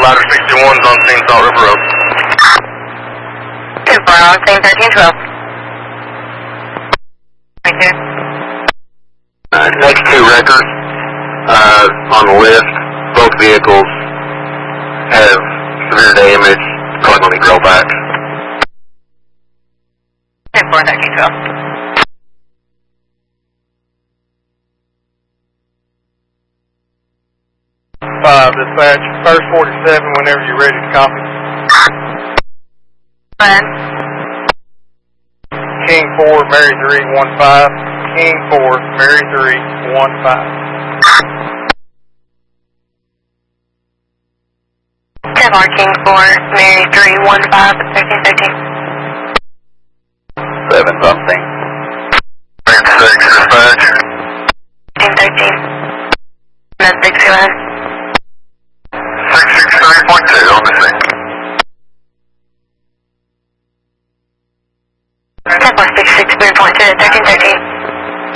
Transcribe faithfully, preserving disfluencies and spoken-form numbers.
Ladder sixty-one's on scene, Salt River Road. two four on scene, thirteen twelve. Thank you. Uh, next two records, uh, on the list, both vehicles have severe damage, probably going to be rollbacks. two four, thirteen twelve. Five, dispatch, first forty-seven, whenever you're ready to copy. One. King four, Mary three, one five. King four, Mary three, one five. ten four, King four, Mary three, one five, thirteen thirteen. Seven something. Six, dispatch. thirteen thirteen. No, sixty-one. six six three point two on the scene. ten four, six six three point two, thirteen thirteen.